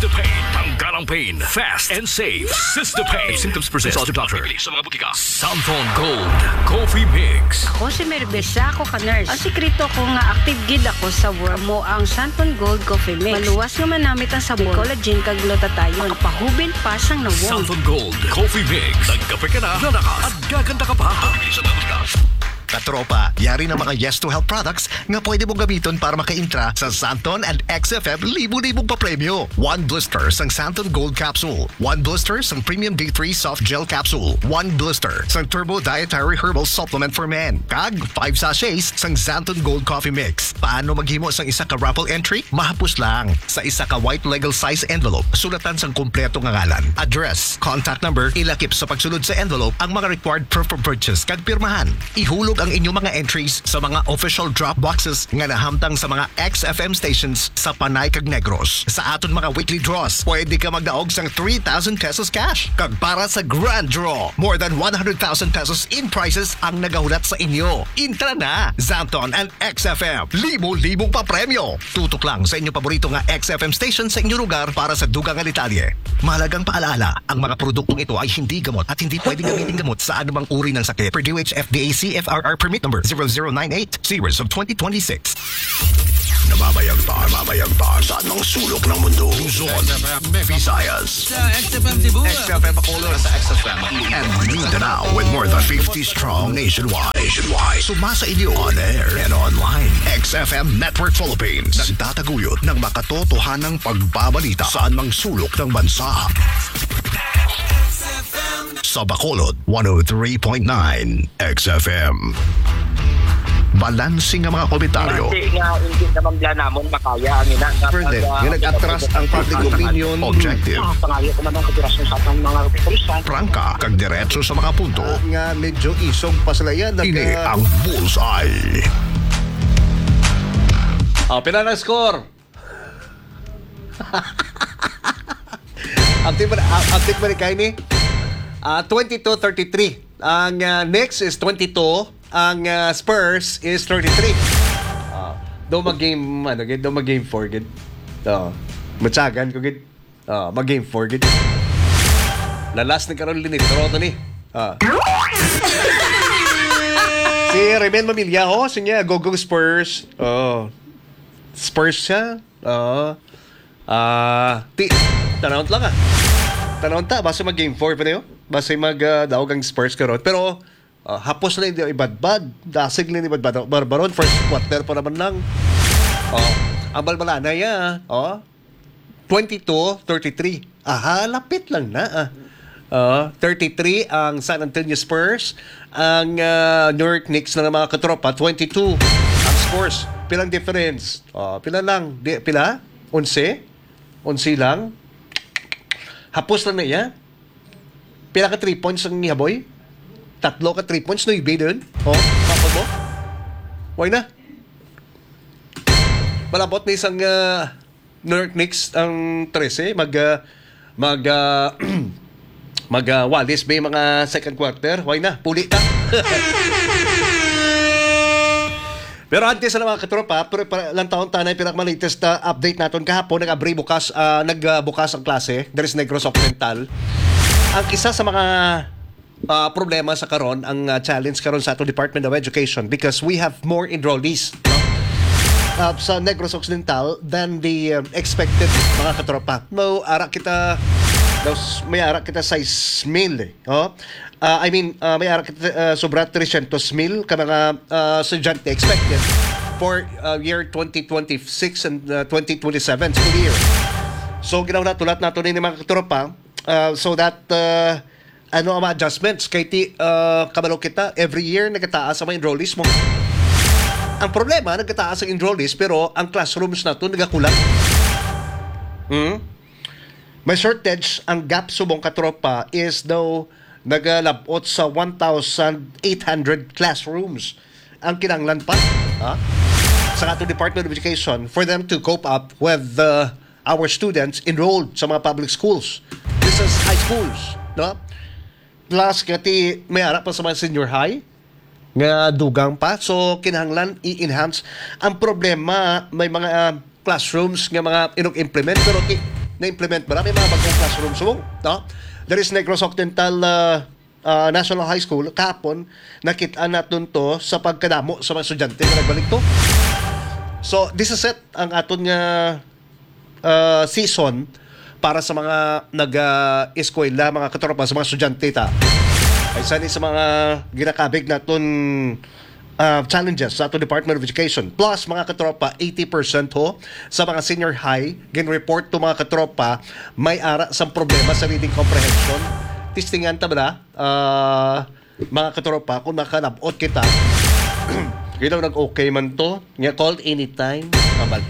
Sistapain. Tanggalang pain. Fast and safe. Sistapain. If symptoms persist, consult your doctor. Sa mga butika. Santon Gold Coffee Mix. Ako si Merbesa, ako ka-nurse. Ang sikreto ko nga active gid ako sa work mo ang Santon Gold Coffee Mix. Maluwas nga manamit ang sabor, collagen kag glutathione. Pahubin pa sang nawong. Santon Gold Coffee Mix. Nagkape ka na, lalakas at gaganda ka pa. Pabili sa mga butika. Katropa, yari ng mga Yes to Health products nga pwede mong gamiton para maka-intra sa Santon and XFM libo-libong papremyo. 1 blister sang Santon Gold Capsule. 1 blister sang Premium D3 Soft Gel Capsule. 1 blister sang Turbo Dietary Herbal Supplement for Men. Kag 5 sachets sang Santon Gold Coffee Mix. Paano maghimo sang isa ka raffle entry? Mahapos lang. Sa isa ka white legal size envelope, sulatan sang kumpleto nga ngalan, address, contact number, ilakip sa pagsulod sa envelope ang mga required proof of purchase kag pirmahan. Ihulog ang inyong mga entries sa mga official drop boxes nga nahamtang sa mga XFM stations sa Panay kag Negros. Sa aton mga weekly draws, pwede ka magdaog sang 3,000 pesos cash. Kag para sa grand draw, more than 100,000 pesos in prizes ang nagahulat sa inyo. Intra na! Santon and XFM. Libo-libong pa premyo. Tutok lang sa inyong paborito nga XFM station sa inyong lugar para sa dugang nga detalye. Mahalagang paalala, ang mga produktong ito ay hindi gamot at hindi pwedeng gamitin gamot sa anumang uri ng sakit. Per DOH-FDA CFRR Permit Number 0098, Series of 2026. Namamayag pa sa anong sulok ng mundo. Luzon, Visayas, Sa XFM Cebu. XFM Bacolod sa XFM and Mindanao with more than 50 strong nationwide. Sumasa inyo on air and online. XFM Network Philippines. Nagtataguyod ng makatotohanang pagbabalita sa anumang sulok ng bansa. Sa Bacolod, 103.9 XFM. Balansing ang mga komentaryo. Kasi nga, hindi naman bla namon makaya. Pwede, yung nag-atras ang public opinion. Objective. Pangayo ko man ang operasyon sa atong mga kapulisan. Prangka, kag diretso sa mga punto. Nga medyo isog pa sila yan. Ini ang Bullseye. Pila na score? Update ba ni kayo ni? 22-33. Ang Knicks is 22. Ang Spurs is 33. Do mag-game, do mag-game 4, gid. Matsagan ko, gid. Mag-game 4, gid. Lalas ni Karol Linit. Toronto ni. Si Remen Mamilyaho, siya, go Spurs. Spurs siya. Tanawant lang Tanawant ta, basta mag-game 4 pa niyo. Basta mag-daog ang Spurs karon. Pero, hapos na yung ibadbad. Dasig na yung ibadbad. Barbaron, first quarter pa naman lang. Ang balbala na yan. 22-33. Lapit lang na. 33 ang San Antonio Spurs. Ang New York Knicks na mga katropa, 22 ang scores. Pilang difference? Pila lang? Pila? 11? 11 lang? Hapos lang na yan. Pila ka 3 points ang nihaboy? 3 ka 3 points no ibig doon? Kapag mo? Why na? Malabot na isang New York Knicks ang 13. Walis ba yung mga second quarter? Why na? Puli na. Pero antes na mga katropa, pero lang taon tanay pinakamaliteest na update natin kahapon, nagbukas ang klase, there is Negros Occidental. Ang isa sa mga problema sa karon, ang challenge karon sa ato Department of Education because we have more enrollees sa Negros Occidental than the expected mga katropa. May arak kita 6,000 may arak kita sobra 300,000 ka mga estudyante expected for year 2026 and 2027 school year. So ginawa tulat nato ni mga katropa so that ang mga adjustments kay kabalo kita every year nagataas ang mga enrollees mo. Ang problema nagataas ang enrollees pero ang classrooms nato nagakulang. May shortage ang gap subong katropa is daw nagalabot sa 1,800 classrooms ang kinanglan pa sa ato Department of Education for them to cope up with our students enrolled sa mga public schools. This is high schools, no? Plus kati may ara pa sa mga senior high nga dugang pa, so kinahanglan i-enhance. Ang problema may mga classrooms nga mga implement pero na-implement. Marami mga bagong classroom. So, no? There is Negros Occidental National High School. Kahapon, nakita natin to sa pagkadamo sa mga estudyante na nagbalik to. So, this is it ang aton nga season para sa mga nag-eskwela, mga katropa, sa mga estudyante ta. Ay sani sa mga ginakabig naton challenges sa ato Department of Education. Plus, mga katropa, 80% ho sa mga senior high, gin-report to mga katropa, may ara sa problema sa reading comprehension. Tistingan ta ba na? Mga katropa, kung nakanabot kita, ginaw nag-okay man to, nga called anytime, kabal.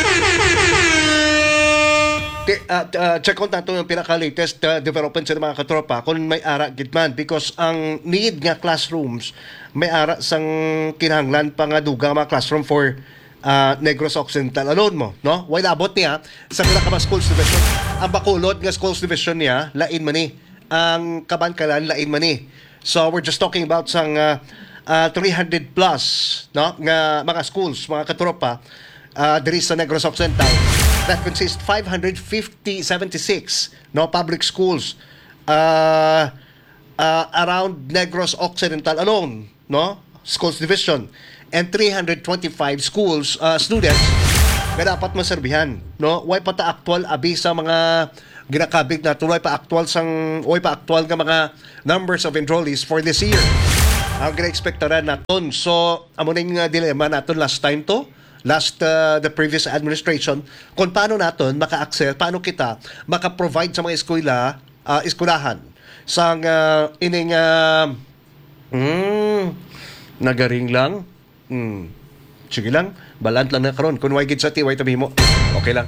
Check out nato yung pinaka-latest development sa mga katropa kung may ara gitman because ang need nga classrooms may ara sang kinahanglan pa nga dugang mga classroom for Negros Occidental alone mo, no? While abot niya sa pinaka schools division, ang Bacolod nga schools division niya lain man ni, ang Kabankalan lain man ni. So we're just talking about sang 300 plus, no, nga mga schools, mga katropa diri sa Negros Occidental. That consists 576 no public schools around Negros Occidental alone, no, schools division, and 325 schools students nga dapat maserbihan, no. Way pa ta actual abi sa mga ginakabig na tuloy pa actual nga mga numbers of enrollees for this year. Ang gina-expectaran naton. So amo ning dilemma naton last the previous administration, kung paano natin maka-access, paano kita maka-provide sa mga eskwelahan sa ining nagaring lang. Sige lang, balant lang na karon. Kung way gid sa way tabi mo. Okay lang.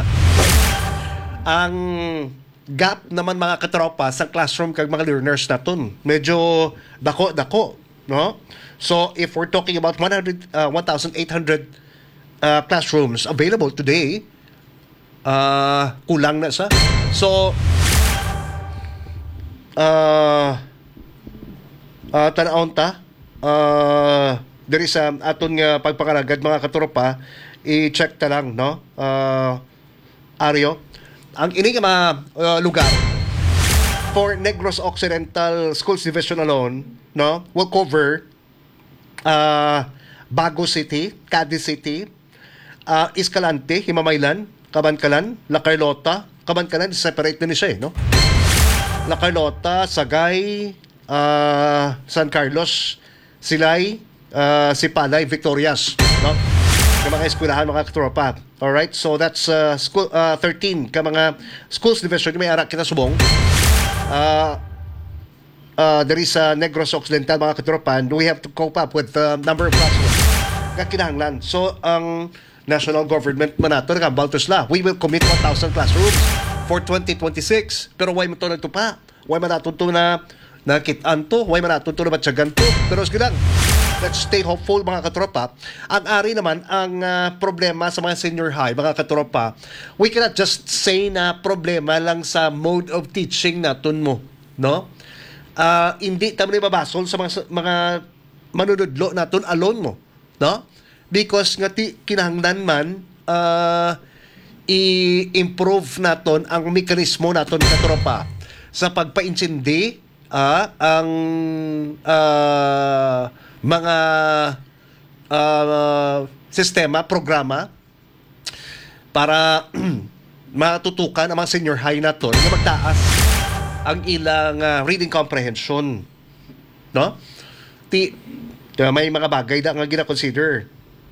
Ang gap naman mga katropa sa classroom kag mga learners naton, medyo dako, no? So if we're talking about 1,800 classrooms available today, kulang na sa. So, tanawon ta, there is aton nga pagpangaragad mga katropa, i-check ta lang, no? Aryo, ang ini nga mga lugar for Negros Occidental Schools Division alone, no, will cover Bago City, Cadiz City, Escalante, Himamaylan, Kabankalan, La Carlota. Kabankalan, separate na ni siya, no? La Carlota, Sagay, San Carlos, Silay, Sipalay, Victorias, no? Yung mga eskwelahan, mga katropa. Alright, so that's 13 ka mga schools division. May arak kita subong. There is Negros Occidental, mga katropa, and we have to cope up with the number of classrooms na kinahanglan. So, ang national government man nato nakabaltos la. We will commit 1,000 classrooms for 2026. Pero why mo to nagtupa? Why man nato to na nakitaan to? Why man nato to na batyagan to? Pero sige lang, let's stay hopeful mga katropa. Ang ari naman, ang problema sa mga senior high, mga katropa, we cannot just say na problema lang sa mode of teaching naton mo, no? Hindi tamo ni mabasol sa mga manunudlo naton alone mo, no? Because nga kinahanglan man i-improve naton ang mekanismo naton katropa sa pagpaintindi ang mga sistema, programa para matutukan ang mga senior high naton na magtaas ang ilang reading comprehension, no? May mga bagay na nga gina-consider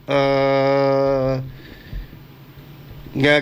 nga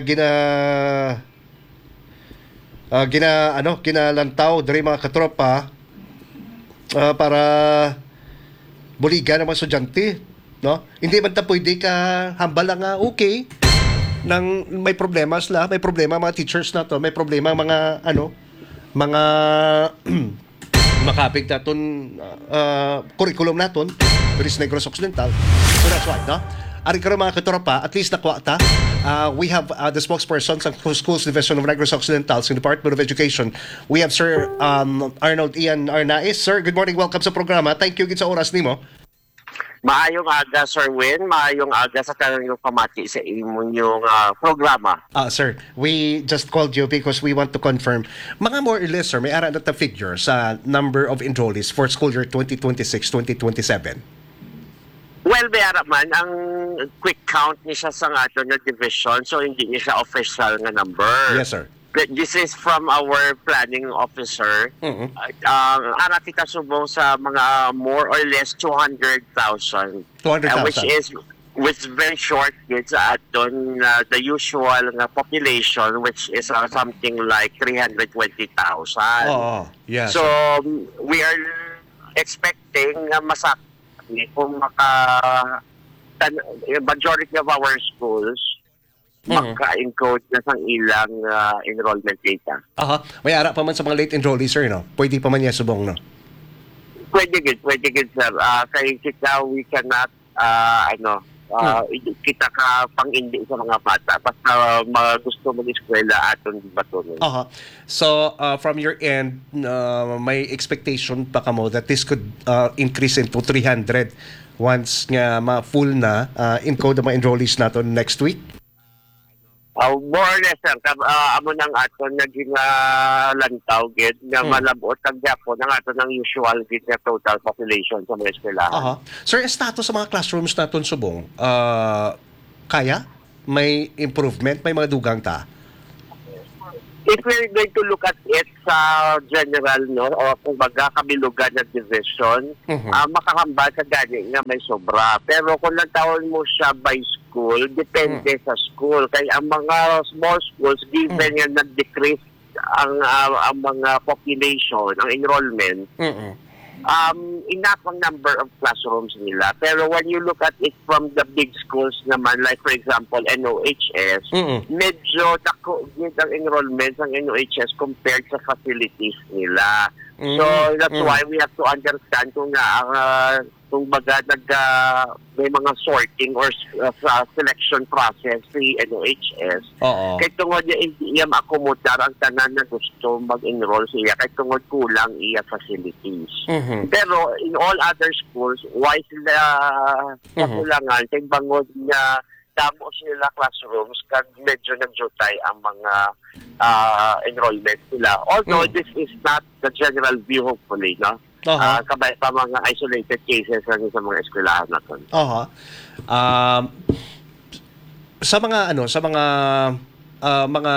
ginalantaw diri mga katropa para buligan ang mga estudyante, no? Hindi man ta pwede ka hambal lang nga okay nang may problema sila, may problema mga teachers na to, may problema mga mga makapig naton curriculum naton diri sa Negros Occidental. So that's why, no? Ari karon mga katropa, at least nakuha ta. We have the spokesperson sa Schools Division of Negros Occidental sa Department of Education. We have Sir Arnold Ian Arnaiz. Sir, good morning. Welcome sa programa. Thank you gid sa oras nimo. Maayong aga, Sir Win. Maayong aga sa kanang pamati sa inyong programa. Sir, we just called you because we want to confirm, mga more or less, sir, may ara na ta figure sa number of enrollees for school year 2026-2027. Well, bayara man, ang quick count niya siya sa ato na division, so hindi niya siya official nga number. Yes, sir. This is from our planning officer. Ara kita subong sa mga more or less 200,000. 200,000. Which very short kids sa aton the usual nga population, which is something like 320,000. Oo, yes. So we are expecting masakit kung majority of our schools maka-encode na sang ilang enrollment data. May ara pa man sa mga late enrollees, sir, no? Pwede pa man niya subong, no? Pwede good, sir. Kay kita, we cannot, kita ka pang-indi sa mga bata. Basta gusto mag-eskwela aton batunon. So, from your end, may expectation pa kamo that this could increase into 300 once nga ma-full na encode ang mga enrollees natin next week? More or less, sir. Amo nang aton naging lantaw, gid, nga malabot ang Japon ng aton ng usual gid na total population sa mga eskwelahan. Sir, ang status sa mga classrooms natin subong, kaya? May improvement? May mga dugang ta? If we're going to look at it sa general, no, o kung baga kabilugan na division, makakamba sa gani nga may sobra. Pero kung nagtawon mo siya by school, depende sa school. Kaya ang mga small schools, given nga nag-decrease ang mga population, ang enrollment, enough ang number of classrooms nila. Pero when you look at it from the big schools naman, like for example, NOHS, medyo dako ang enrollment ng NOHS compared sa facilities nila. So that's why we have to understand kung kung baga may mga sorting or selection process si NOHS. Kaya tungod niya hindi niya maakomodar ang tanan na gusto mag-enroll siya kaya tungod kulang iya facilities. Pero in all other schools, why sila kakulangan kay bangod niya damo sila classrooms kag medyo nagjutay ang mga enrollment nila. Although this is not the general view, hopefully, no? Kabay pa mga isolated cases lang sa mga eskwelahan natin. Sa mga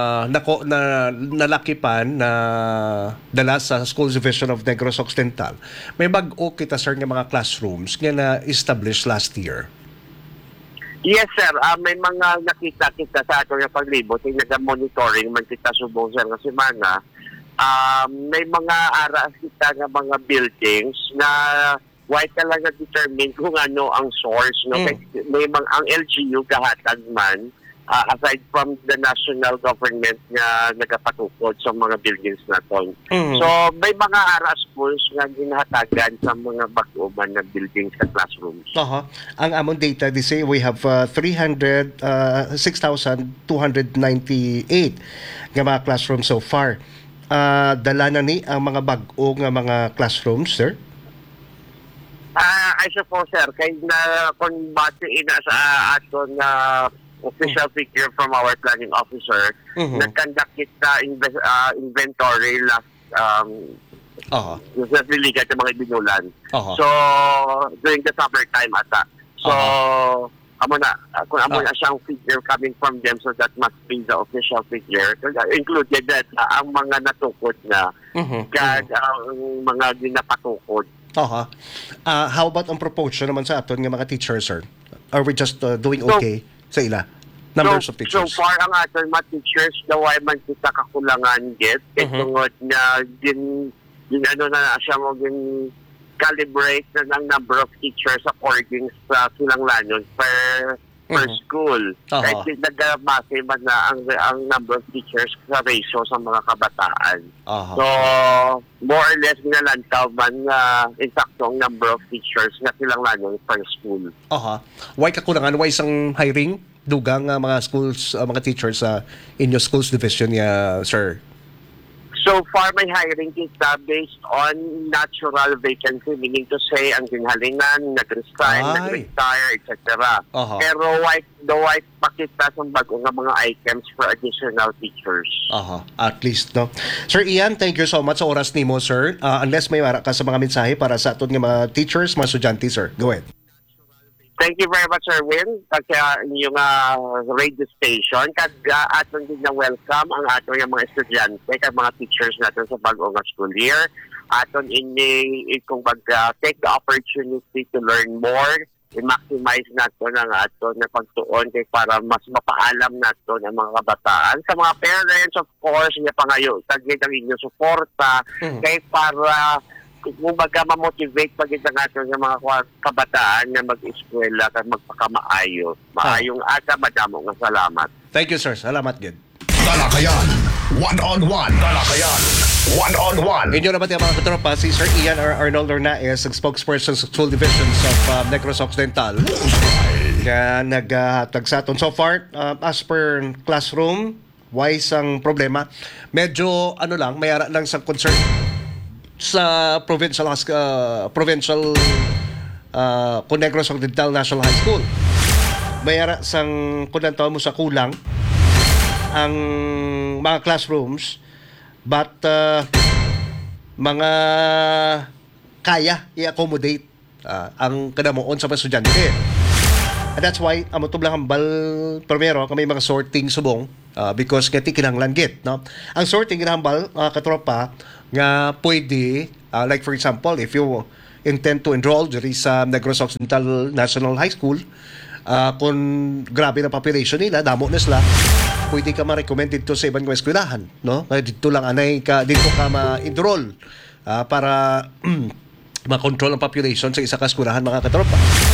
nalakipan na dala sa Schools Division of Negros Occidental, may bag-o kita, sir, ng mga classrooms nga na-establish last year. Yes, sir. May mga nakita kita sa ato ng paglibot. Yung nag-monitoring man kita subong, sir, nga semana. May mga aras kita ng mga buildings na why talaga determine kung ano ang source. No? May mga, ang LGU gahatag man, aside from the national government na nagapatukod sa mga buildings natin. So, may mga ara schools na ginahatagan sa mga baguman na buildings sa classrooms. Ang among data, they say we have 6,298 nga mga classrooms so far. Dala na ni ang mga bag-o nga mga classrooms, sir? I suppose, sir, kaya na kung base ina sa aton na official figure from our planning officer, nag-conduct kita inventory last niligat ng mga ibinulan. So, during the summer time ata. So, kung amo na siyang figure coming from them, so that must be the official figure. Included that ang mga natukod na kag ang mga ginapatukod. How about ang proportion naman sa aton ng mga teachers, sir? Are we just doing okay sa ila? Numbers of teachers. So far, ang aton mga teachers, daway man kita kakulangan get. Tungod na na siya mo calibrate na ng number of teachers according sa silang lanon per school. Kahit nagmasi man na ang number of teachers sa ratio sa mga kabataan. So, more or less ginalantaw man na insaktong number of teachers na silang lanon per school. Why kakulangan? Why isang hiring? Dugang mga schools, mga teachers sa inyo schools division niya, sir? So far, may hiring kita based on natural vacancy, meaning to say, ang ginhalingan, nag-resign, Ay. nag-retire, etc. Aha. Pero the white pakita sa bago nga mga items for additional teachers. Aha, at least, no? Sir Ian, thank you so much sa oras ni mo, sir. Unless may mara ka sa mga mensahe para sa aton nga mga teachers, mga estudyante, sir. Go ahead. Thank you very much, Sir Win, sa inyong radio station. Kag aton din na welcome ang aton nga mga estudyante, kag mga teachers natin sa bagong nga school year. Aton kung take the opportunity to learn more, i-maximize natin ang aton na pagtuon kay para mas mapaalam natin ang mga kabataan. Sa mga parents, of course, niya pangayo, tagit ang inyong suporta, kay para kung ma-motivate pagit ang aton ng mga kabataan na mag-eskwela at magpakamaayo. Maayong ata, madamo nga salamat. Thank you, sir. Salamat, good. Talakayan. One-on-one. Talakayan. One-on-one. Inyo naman yung mga katropa, si Sir Ian Arnold Ornaez, ang spokesperson sa School Divisions of Negros Occidental, na naghatag sa aton. So far, as per classroom, wise ang problema. Medyo, may ara lang sa concern sa provincial Negros Occidental National High School. May ara sang kunantaw mo sa kulang ang mga classrooms, but mga kaya i-accommodate ang kadamuon sa mga estudyante. And that's why amo tublang hambal primero kami mga sorting subong because ngati kinahanglan git, no? Ang sorting kinahambal katropa nga pwede like for example, if you intend to enroll diri sa Negros Occidental National High School, kung grabe na population nila, damo na sila, pwede ka ma-recommend dito sa ibang eskwelahan, no? Dito lang dito ka ma-enroll para ma-control ang population sa isa ka eskwelahan, mga katropa.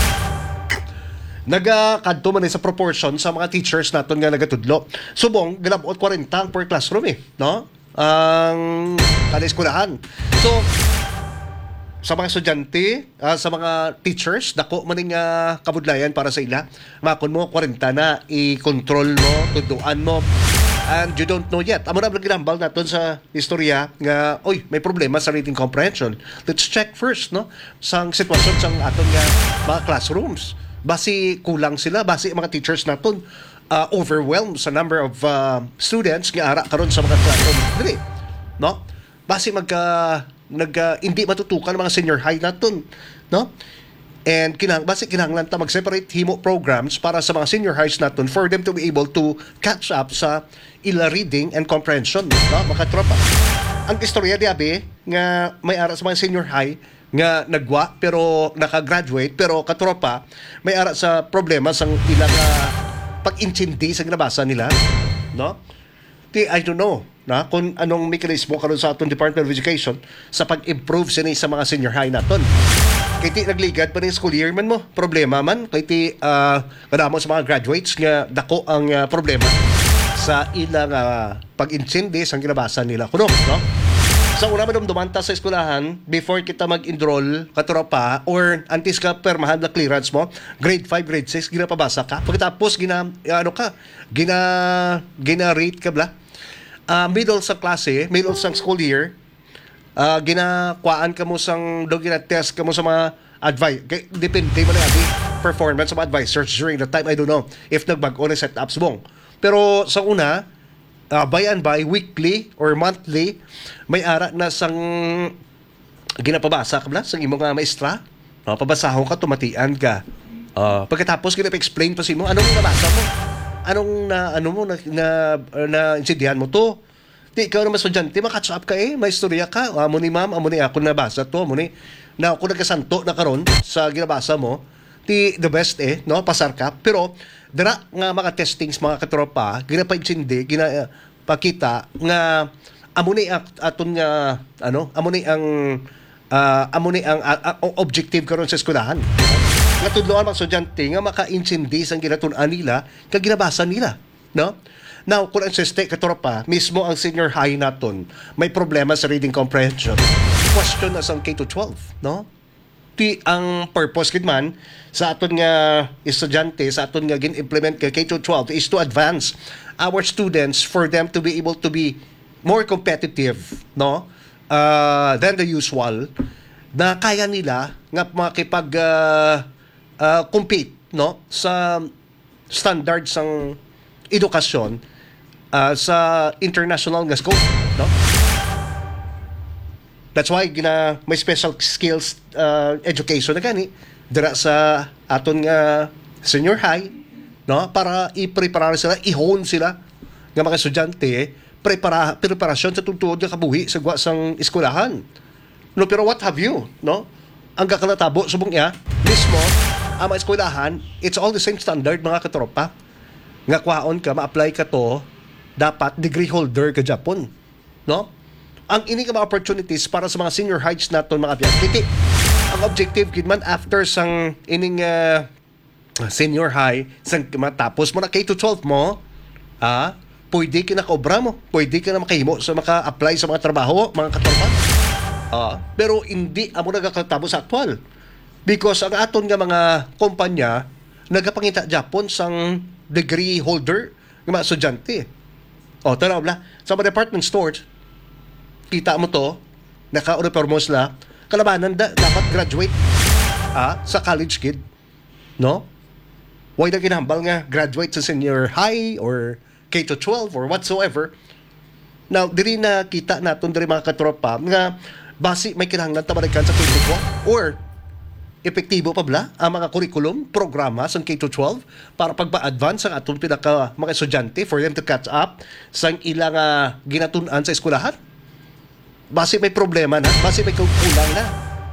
Nagakadto man sa proportion sa mga teachers naton nga nagatudlo. Subong gilabot 40 per classroom no? Ang kada eskwelahan. So sa mga estudyante, sa mga teachers, dako maning kabudlayan para sa ila. Makon mo 40 na i-control mo, tuduan mo. And you don't know yet. Amo na ginambal naton sa istorya nga may problema sa reading comprehension. Let's check first, no? Sang sitwasyon sang aton nga mga classrooms. Basi kulang sila, basi mga teachers naton overwhelmed sa number of students nga ara karon sa mga classroom dili, no? Basi hindi matutukan ang mga senior high naton, no? And basi kinahanglan ta mag-separate himo programs para sa mga senior highs naton for them to be able to catch up sa ila reading and comprehension, no? Mga tropa. Ang istorya diabe nga may ara sa mga senior high nga nagwa pero nakagraduate pero katropa may ara sa problema sang ilang pag-intindi sa ginabasa nila, no? I don't know na kung anong mekanismo karon sa atong Department of Education sa pag-improve sini sa mga senior high naton. Kay ti nagligad pa ning school year man mo, problema man kay ti kadamo sa mga graduates nga dako ang problema sa ilang pag-intindi sa ginabasa nila kuno, no? Sa una madumdumanta sa eskwelahan, before kita mag-enroll, katropa, or antes ka permahan na clearance mo, grade 5, grade 6, ginapabasa ka. Pagkatapos, gina-rate ka bla. Middle sa klase, middle sa school year, ginakwaan ka mo gina-test ka mo sa mga advice. Depende mo na performance sa mga advisors during the time. I don't know if nagbago na set-ups mong. Pero sa una, by and by, weekly or monthly, may ara na sang ginapabasa ka bla, sang imong mga maestra. Pabasahon ka, tumatian ka. Pagkatapos, ginapa-explain pa si mo, anong nabasa mo? Anong insidihan mo to? Di, ikaw naman estudyante, makatch up ka may istorya ka. Amo ni ma'am, amo ni ako nabasa to, amo ni, na ako nagkasanto na karon sa ginabasa mo, the best no? Pasar ka. Pero, dara nga mga testings, mga katropa, ginapa-insindi, pakita nga amo ni aton nga amo ni ang objective karon sa eskwelahan. Nga tudloan mga estudyante nga maka-insindi sang ginatun-an nila kag ginabasa nila, no? Now, kung ang siste katropa, mismo ang senior high naton may problema sa reading comprehension. Question na sang K-12, no? Ang purpose kid man sa aton nga estudyante, sa aton nga gin-implement ka K-12 is to advance our students for them to be able to be more competitive, no? Than the usual, na kaya nila nga makipag compete, no, sa standards ng edukasyon sa international nga scope, no? That's why may special skills education na gani dira sa aton nga senior high, no, para i-prepare sila, i-hone sila nga mga estudyante preparasyon sa tungtuod nga kabuhi sa gwa sang eskwelahan. No, pero what have you, no? Ang kakanatabo subong iya mismo ang mga eskwelahan, it's all the same standard mga katropa. Nga kwaon ka, ma-apply ka to, dapat degree holder ka Japon, no? Ang ini ka mga opportunities para sa mga senior highs naton mga biyak. Kiti, ang objective gid man after sang ining senior high, sang matapos mo na K-12 mo, pwede ka na kaobra mo, pwede ka na makahimo sa maka-apply sa mga trabaho, mga katropa. Pero hindi amo nagakatabo sa aktual. Because ang aton nga mga kumpanya nagapangita Japon sang degree holder ng mga estudyante. Tanaw bla, sa mga department stores, kita mo to, naka-uniform mo sila, kalabanan dapat graduate sa college kid. No? Why na kinahambal nga graduate sa senior high or K-12 or whatsoever. Now, diri na kita naton diri mga katropa nga basi may kinahanglan tabalikan sa K-12 or epektibo pa bala ang mga curriculum, programa sa K-12 para pagpa-advance ang atong pinaka mga estudyante for them to catch up sa ilang ginatun-an sa eskwelahan. Basi may problema na, basi may kulang na.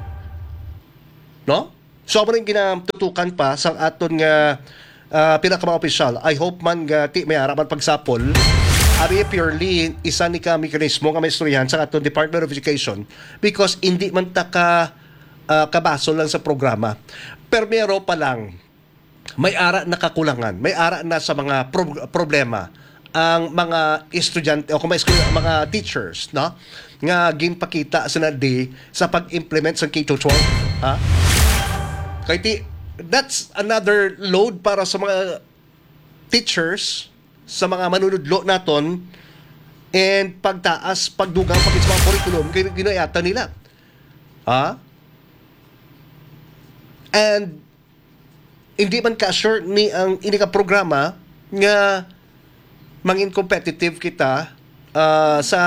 No? So, mo rin ginatutukan pa sa aton nga pinaka mga opisyal. I hope man nga may harapan pagsapol ari purely isa ni ka mekanismo nga may istoryahan sa aton Department of Education because hindi man ta kabaso lang sa programa. Pero pa lang may ara na kakulangan, may ara na sa mga problema ang mga estudyante o kung mga teachers, no? Nga ginpakita sa sa pag-implement sa K-12, Kaya that's another load para sa mga teachers, sa mga manunudlo naton, and pagtaas, pagdugang pakit sa mga curriculum, ginayata nila. And hindi man ka-assure ni ang inika programa nga mangin competitive kita sa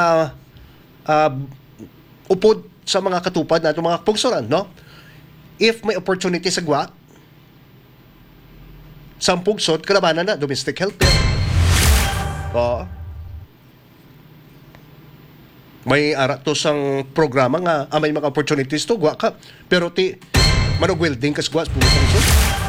upod sa mga katupad nato mga pugsoran, no? If may opportunity sa gwa, sa pugsod, kalabanan na, domestic healthcare. May ara to sang programa nga may mga opportunities to gwa ka. Pero manog welding kas gwa sa pugsod.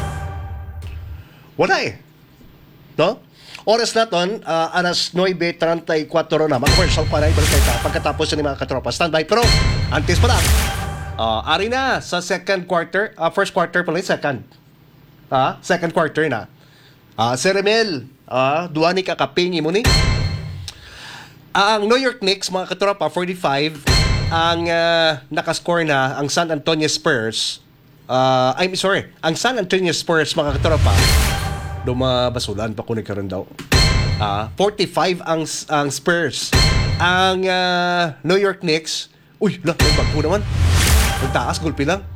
Wala no? Oras naton, alas 9:34 na. Mag-commercial pa na, ibalik tayo pagkatapos ni mga katropa. Standby, pero antes pa lang. Ari na sa second quarter, first quarter pala yung second. Second quarter na. Sir Emil, duwa ni kakaping mo ni. Ang New York Knicks, mga katropa, 45, ang nakascore na ang San Antonio Spurs. Ang San Antonio Spurs, mga katropa, dumabasulan pa ko ni karon daw. 45 ang Spurs. Ang New York Knicks, nagbago naman. Nagtaas, gulpi lang.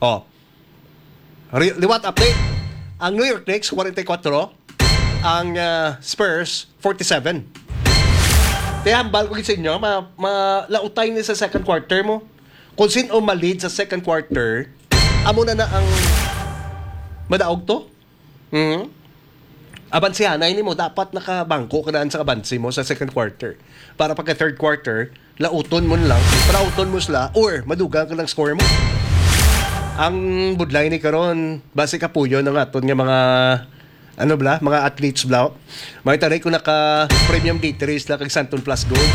Liwat update. Ang New York Knicks, 44. Ang Spurs, 47. Kaya hambal ko sa inyo, malautay na sa second quarter mo. Kung sino ma-lead sa second quarter, amo na ang madaog to. Abansihanay ni mo, dapat nakabangko ka naan sa abansi mo sa second quarter. Para pagka third quarter, lauton mo lang, palauton mo sila, or madugang ka ng score mo. Ang budlay ni karon base kapuyo ng aton nga mga mga athletes bla. May taray ko naka premium details la kag Santon Plus Gold.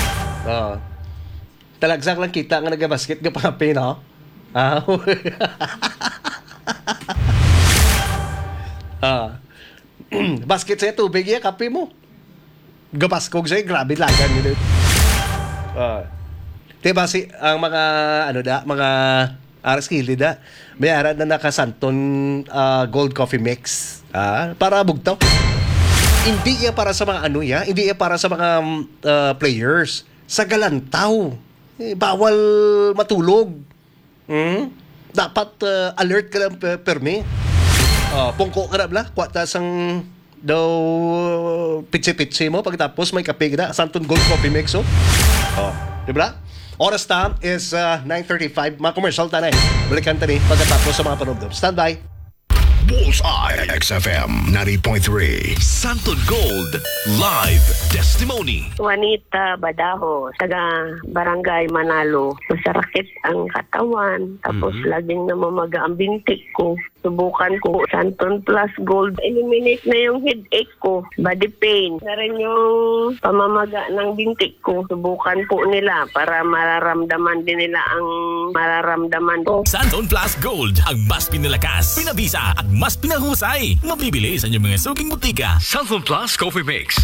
Talagsak lang kita nga naga-basket nga pangapi, no? Basket sa tubig ya kape mo. Gabaskog sa grabe lagan ni. Diba si ang mga mga aras kilid may ara na nakasanton gold coffee mix para bugtaw. Hindi iya para sa mga hindi iya para sa mga players sa galantaw. Bawal matulog. Dapat alert ka lang permi. Pungko ka na bla. Kwata sang daw pitsi-pitsi mo. Pagkatapos may kape ka na. Santon Gold Coffee Mix. Di ba? Oras na is 9:35. Mga commercial tanay. Balikan tani pagkatapos sa mga panubdob. Stand by. Bullseye XFM 90.3. Santon Gold Live Testimony. Juanita Badaho, taga Barangay Manalo. Masarakit ang katawan, tapos laging namamaga ang bintik ko. Subukan ko Santon Plus Gold. Eliminate na yung headache ko, body pain. Na rin yung pamamaga ng bintik ko. Subukan po nila para mararamdaman din nila ang mararamdaman ko. Santon Plus Gold, ang mas pinalakas, pinabisa at mas pinahusay. Mabibili sa inyong mga suking butika. Santon Plus Coffee Mix.